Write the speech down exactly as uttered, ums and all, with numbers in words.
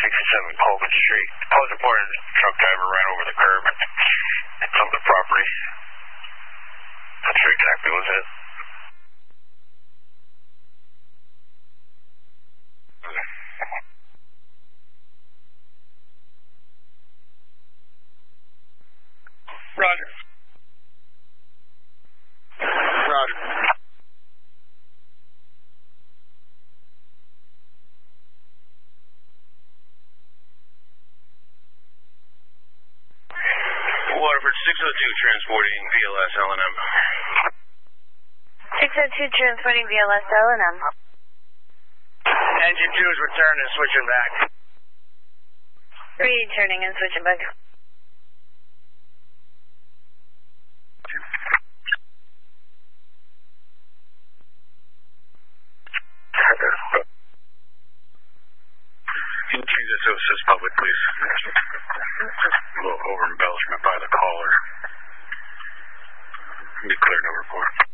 sixty-seven Colvin Street. Cause reported truck driver ran over the curb and some of the property. Not sure exactly what was it. Roger. Roger. Waterford six oh two transporting V L S L and M. six oh two transporting V L S L and M. Engine two is returning and switching back. Returning and switching back. Can you change this to assist public, please? A little over embellishment by the caller. Be clear, no report.